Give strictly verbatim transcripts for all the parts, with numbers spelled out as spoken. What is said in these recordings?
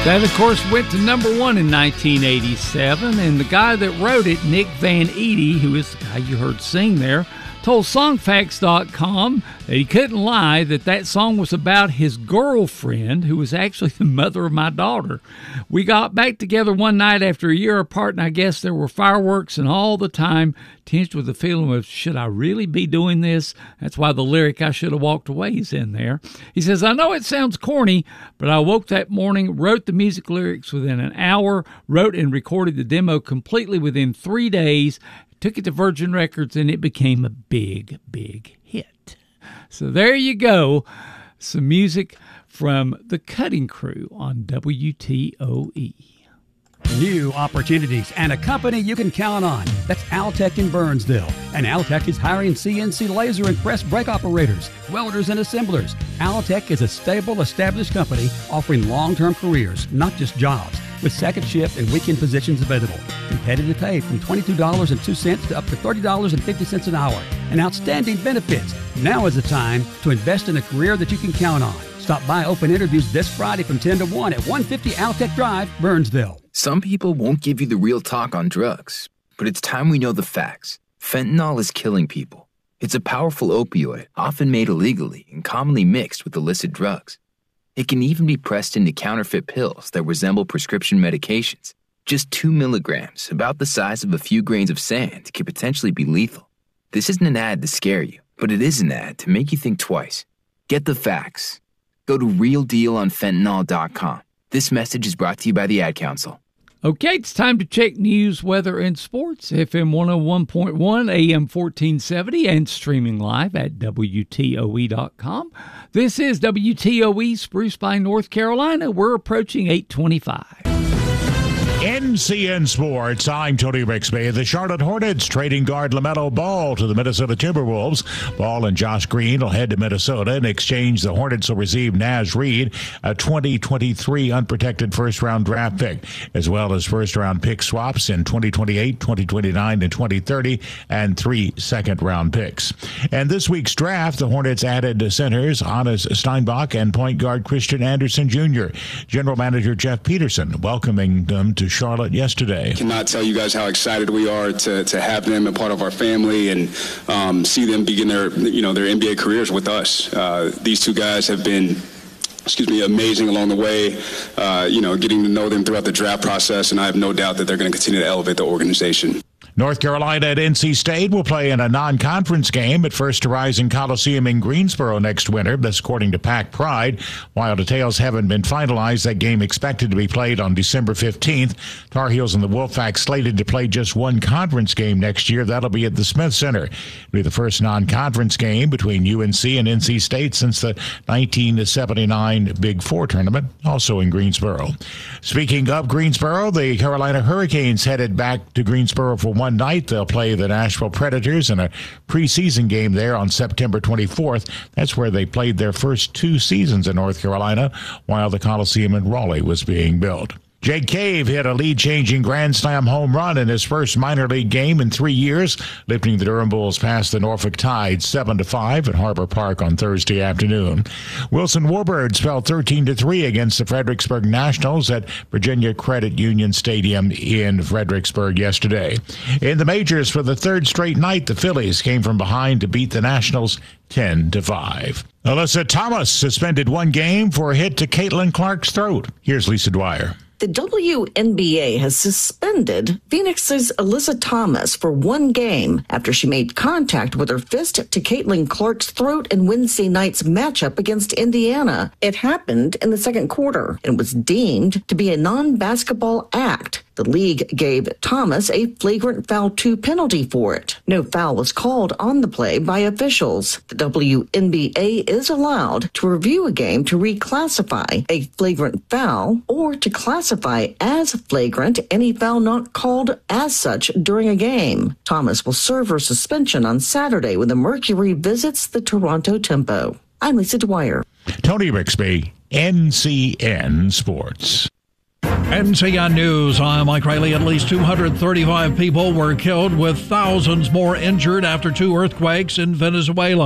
That, of course, went to number one in nineteen eighty-seven, and the guy that wrote it, Nick Van Eede, who is the guy you heard sing there, told Songfacts dot com that he couldn't lie, that that song was about his girlfriend, who was actually the mother of my daughter. We got back together one night after a year apart, and I guess there were fireworks and all the time, tinged with the feeling of, should I really be doing this? That's why the lyric, I should have walked away, is in there. He says, I know it sounds corny, but I woke that morning, wrote the music lyrics within an hour, wrote and recorded the demo completely within three days, took it to Virgin Records, and it became a big, big hit. So there you go. Some music from the Cutting Crew on W T O E. New opportunities and a company you can count on. That's Altec in Burnsville. And Altec is hiring C N C laser and press brake operators, welders, and assemblers. Altec is a stable, established company offering long-term careers, not just jobs, with second shift and weekend positions available. Competitive pay from twenty-two dollars and two cents to up to thirty dollars and fifty cents an hour. And outstanding benefits. Now is the time to invest in a career that you can count on. Stop by open interviews this Friday from ten to one at one fifty Altec Drive, Burnsville. Some people won't give you the real talk on drugs, but it's time we know the facts. Fentanyl is killing people. It's a powerful opioid, often made illegally and commonly mixed with illicit drugs. It can even be pressed into counterfeit pills that resemble prescription medications. Just two milligrams, about the size of a few grains of sand, can potentially be lethal. This isn't an ad to scare you, but it is an ad to make you think twice. Get the facts. Go to real deal on fentanyl dot com. This message is brought to you by the Ad Council. Okay, it's time to check news, weather, and sports. F M one oh one point one, A M fourteen seventy, and streaming live at W T O E dot com. This is W T O E, Spruce Pine, North Carolina. We're approaching eight twenty-five. N C N Sports, I'm Tony Rixby. The Charlotte Hornets trading guard LaMelo Ball to the Minnesota Timberwolves. Ball and Josh Green will head to Minnesota. In exchange, the Hornets will receive Naz Reid, a twenty twenty-three unprotected first-round draft pick, as well as first-round pick swaps in twenty twenty-eight, twenty twenty-nine, and twenty thirty, and three second-round picks. And this week's draft, the Hornets added centers Hannes Steinbach and point guard Christian Anderson Junior General Manager Jeff Peterson welcoming them to Charlotte yesterday. Cannot tell you guys how excited we are to, to have them a part of our family and um, see them begin their you know their N B A careers with us. Uh, these two guys have been, excuse me, amazing along the way. Uh, you know, getting to know them throughout the draft process, and I have no doubt that they're going to continue to elevate the organization. North Carolina at N C State will play in a non-conference game at First Horizon Coliseum in Greensboro next winter. That's according to Pac Pride. While details haven't been finalized, that game expected to be played on December fifteenth. Tar Heels and the Wolfpack slated to play just one conference game next year. That'll be at the Smith Center. It'll be the first non-conference game between U N C and N C State since the nineteen seventy-nine Big Four tournament, also in Greensboro. Speaking of Greensboro, the Carolina Hurricanes headed back to Greensboro for one night. They'll play the Nashville Predators in a preseason game there on September twenty-fourth. That's where they played their first two seasons in North Carolina while the Coliseum in Raleigh was being built. Jake Cave hit a lead-changing Grand Slam home run in his first minor league game in three years, lifting the Durham Bulls past the Norfolk Tide seven to five at Harbor Park on Thursday afternoon. Wilson Warbirds fell thirteen to three against the Fredericksburg Nationals at Virginia Credit Union Stadium in Fredericksburg yesterday. In the majors for the third straight night, the Phillies came from behind to beat the Nationals ten to five. Alyssa Thomas suspended one game for a hit to Caitlin Clark's throat. Here's Lisa Dwyer. The W N B A has suspended Phoenix's Alyssa Thomas for one game after she made contact with her fist to Caitlin Clark's throat in Wednesday night's matchup against Indiana. It happened in the second quarter and was deemed to be a non-basketball act. The league gave Thomas a flagrant foul two penalty for it. No foul was called on the play by officials. The W N B A is allowed to review a game to reclassify a flagrant foul or to classify as flagrant any foul not called as such during a game. Thomas will serve her suspension on Saturday when the Mercury visits the Toronto Tempo. I'm Lisa Dwyer. Tony Rixby, N C N Sports. N C N News, I'm Mike Riley. At least two hundred thirty-five people were killed with thousands more injured after two earthquakes in Venezuela.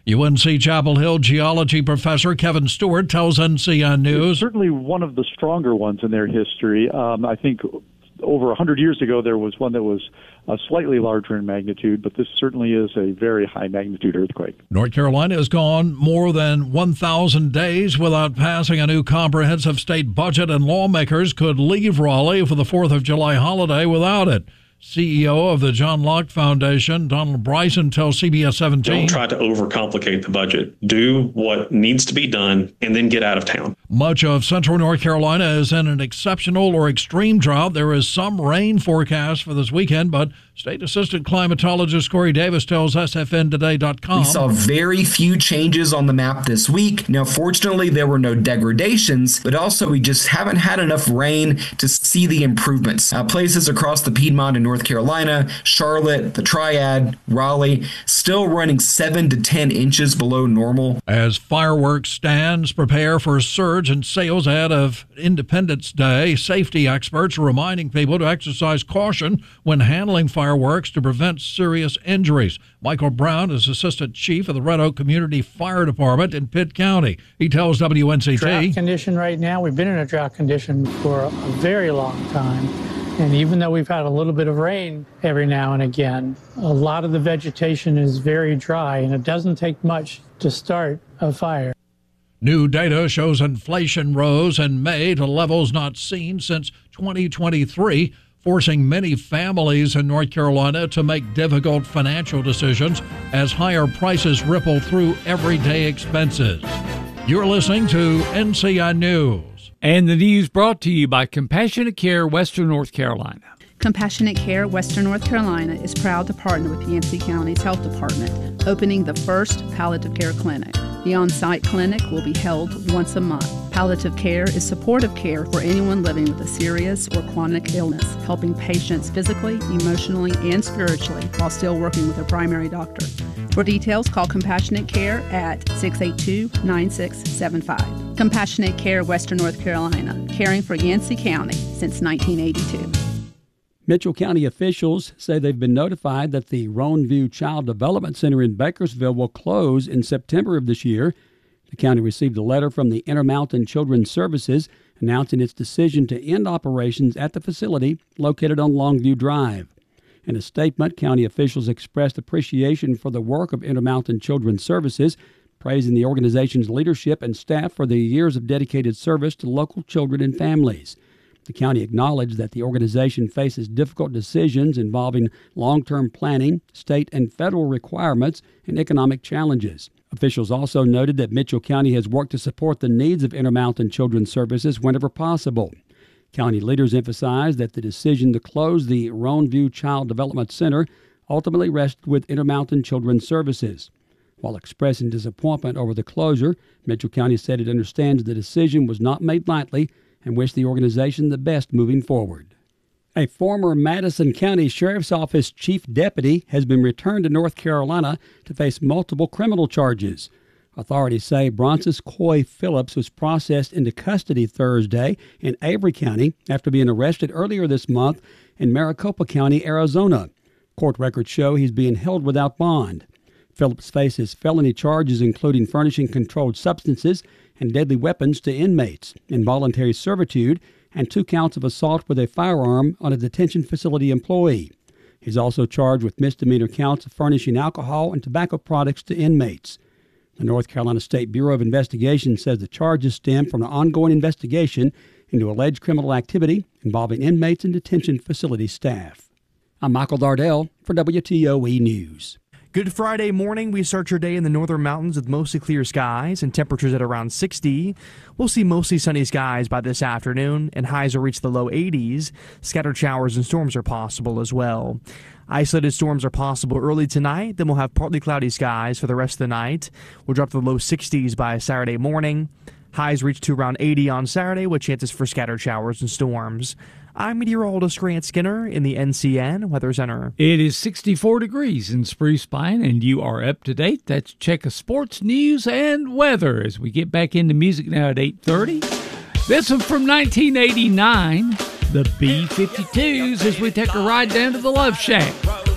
U N C Chapel Hill geology professor Kevin Stewart tells N C N News. It's certainly one of the stronger ones in their history. Um, I think over one hundred years ago there was one that was uh, slightly larger in magnitude, but this certainly is a very high magnitude earthquake. North Carolina has gone more than one thousand days without passing a new comprehensive state budget, and lawmakers could leave Raleigh for the fourth of July holiday without it. C E O of the John Locke Foundation, Donald Bryson, tells C B S seventeen. Don't try to overcomplicate the budget. Do what needs to be done and then get out of town. Much of central North Carolina is in an exceptional or extreme drought. There is some rain forecast for this weekend, but State Assistant Climatologist Corey Davis tells S F N today dot com. We saw very few changes on the map this week. Now, fortunately, there were no degradations, but also we just haven't had enough rain to see the improvements. Uh, places across the Piedmont in North Carolina, Charlotte, the Triad, Raleigh, still running seven to ten inches below normal. As fireworks stands prepare for a surge in sales ahead of Independence Day, safety experts are reminding people to exercise caution when handling fireworks to prevent serious injuries. Michael Brown is Assistant Chief of the Red Oak Community Fire Department in Pitt County. He tells W N C T. Drought condition right now. We've been in a drought condition for a very long time. And even though we've had a little bit of rain every now and again, a lot of the vegetation is very dry, and it doesn't take much to start a fire. New data shows inflation rose in May to levels not seen since twenty twenty-three, forcing many families in North Carolina to make difficult financial decisions as higher prices ripple through everyday expenses. You're listening to N C N News. And the news brought to you by Compassionate Care, Western North Carolina. Compassionate Care, Western North Carolina is proud to partner with Yancey County's Health Department, opening the first palliative care clinic. The on-site clinic will be held once a month. Palliative care is supportive care for anyone living with a serious or chronic illness, helping patients physically, emotionally, and spiritually while still working with a primary doctor. For details, call Compassionate Care at six eight two, nine six seven five. Compassionate Care, Western North Carolina, caring for Yancey County since nineteen eighty-two. Mitchell County officials say they've been notified that the Roan View Child Development Center in Bakersville will close in September of this year. The county received a letter from the Intermountain Children's Services announcing its decision to end operations at the facility located on Longview Drive. In a statement, county officials expressed appreciation for the work of Intermountain Children's Services, praising the organization's leadership and staff for the years of dedicated service to local children and families. The county acknowledged that the organization faces difficult decisions involving long-term planning, state and federal requirements, and economic challenges. Officials also noted that Mitchell County has worked to support the needs of Intermountain Children's Services whenever possible. County leaders emphasized that the decision to close the Roan View Child Development Center ultimately rested with Intermountain Children's Services. While expressing disappointment over the closure, Mitchell County said it understands the decision was not made lightly and wished the organization the best moving forward. A former Madison County Sheriff's Office chief deputy has been returned to North Carolina to face multiple criminal charges. Authorities say Broncis Coy Phillips was processed into custody Thursday in Avery County after being arrested earlier this month in Maricopa County, Arizona. Court records show he's being held without bond. Phillips faces felony charges including furnishing controlled substances and deadly weapons to inmates, involuntary servitude, and two counts of assault with a firearm on a detention facility employee. He's also charged with misdemeanor counts of furnishing alcohol and tobacco products to inmates. The North Carolina State Bureau of Investigation says the charges stem from an ongoing investigation into alleged criminal activity involving inmates and detention facility staff. I'm Michael Dardell for W T O E News. Good Friday morning. We start your day in the northern mountains with mostly clear skies and temperatures at around sixty. We'll see mostly sunny skies by this afternoon, and highs will reach the low eighties. Scattered showers and storms are possible as well. Isolated storms are possible early tonight. Then we'll have partly cloudy skies for the rest of the night. We'll drop to the low sixties by Saturday morning. Highs reach to around eighty on Saturday with chances for scattered showers and storms. I'm meteorologist Grant Skinner in the N C N Weather Center. It is sixty-four degrees in Spruce Pine, and you are up to date. That's check of sports, news, and weather as we get back into music now at eight thirty. This one from nineteen eighty-nine, the B fifty-twos, as we take a ride down to the Love Shack.